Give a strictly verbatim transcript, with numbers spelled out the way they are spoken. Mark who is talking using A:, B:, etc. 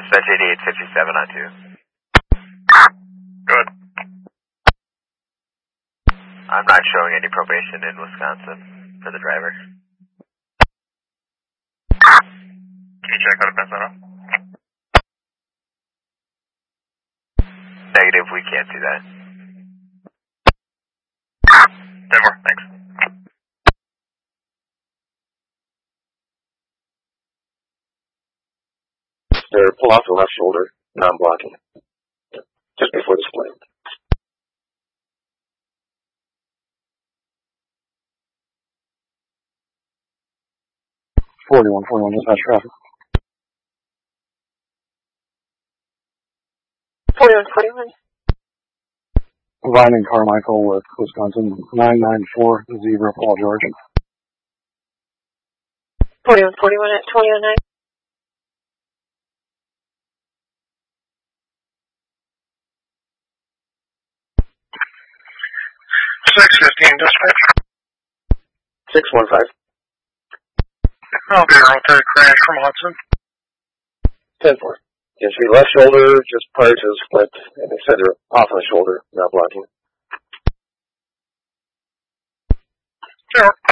A: Dispatch eighty-eight fifty-seven on two.
B: Good.
A: I'm not showing any probation in Wisconsin for the driver.
B: Can you check out a Pensano?
A: Negative, we can't do that.
B: ten four, thanks.
C: They're pull off the left shoulder, non-blocking. Just before the split. forty-one, forty-one, dispatch traffic.
D: forty-one, forty-one.
C: Vine and Carmichael with Wisconsin, nine nine four, Zebra, Paul George.
D: forty-one, forty-one at twenty oh nine.
B: six fifteen, dispatch.
C: six one five.
B: I'll be around with a crash from Hudson.
C: ten four. You can see left shoulder just prior to the split, and they said they're off on the shoulder, not blocking.
B: Sure.